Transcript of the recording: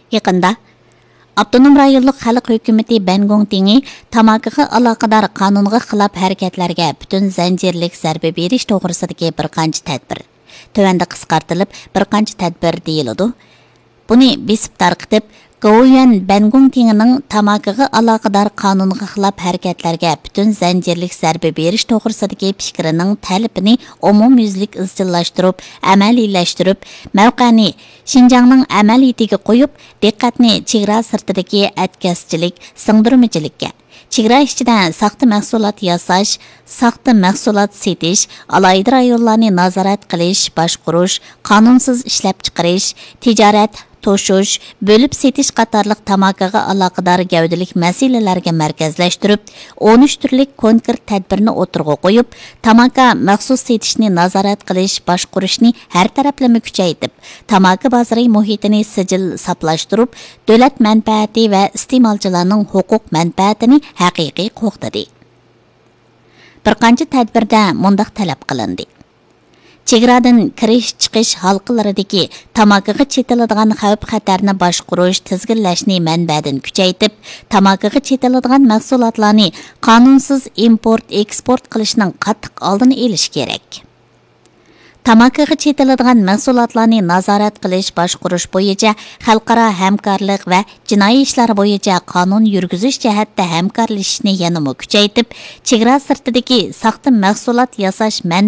Yaqında Abdunum rayonluq xalq hökuməti Bangong tingi tamakiga aloqador qonunga xilof harakatlarga butun zanjirlik zarba berish to'g'risidagi bir qancha tadbir. Tövəndə qisqartılıb bir qancha tadbir deyiladi. Buni besib tarqitib Goyan Bangong tingining tamakiga aloqador qonunga xilof harakatlarga butun zanjirlik zarba berish to'g'risidagi fikrining talabini umumyuzlik izchillashtirib, amaliylashtirib, mavqani Şinjanning amaliyatiga qo'yib, diqqatni chegara sirtidagi atkazchilik, singdirmachilikka, chegara ichidan saxta mahsulot yasash, saxta mahsulot setish, alayda rayonlarni nazorat qilish, boshqarish, qonunsiz ishlab chiqarish, tijorat to'shish, bo'lib setish qatorliq tamakiga aloqador gavdalik masalalarga markazlashtirib, 13 turlik konkret tadbirni o'tirg'a qo'yib, tamaki maxsus setishni nazorat qilish, boshqarishni har taraflama kuchaytirib, tamaki bozori muhitini sijil saplashtirib, davlat manfaati va iste'molchilarning huquq manfaatini haqiqiy qo'g'dadi. Bir qancha tadbirda mundaq talab qilindi. Chegaradan kirish-chiqish halqalaridagi tamakiga chetiladigan xavf-xatarni boshqarish, tizginlashni manbadan kuchaytirib, tamakiga chetiladigan mahsulotlarni qonunsiz import-eksport qilishning qattiq oldini olish kerak. Tamakiga chetiladigan mahsulotlarni nazorat qilish, boshqarish bo'yicha xalqaro hamkorlik va jinoiy ishlar bo'yicha qonun yurgizish jihatda hamkorlashishni yanada kuchaytirib, chegara sirtidagi saxta mahsulot yasash